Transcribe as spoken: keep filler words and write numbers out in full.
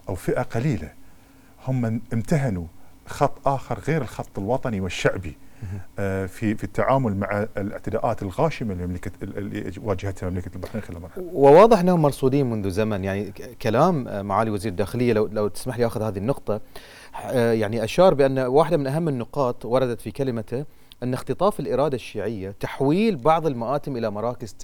أو فئة قليلة هم امتهنوا خط آخر غير الخط الوطني والشعبي في في التعامل مع الاعتداءات الغاشمة المملكة اللي واجهتها مملكة البحرين خلال المرحلة. وواضح أنهم مرصودين منذ زمن، يعني كلام معالي وزير الداخلية لو لو تسمح لي أخذ هذه النقطة، يعني أشار بأن واحدة من أهم النقاط وردت في كلمته أن اختطاف الإرادة الشيعية تحويل بعض المآتم إلى مراكز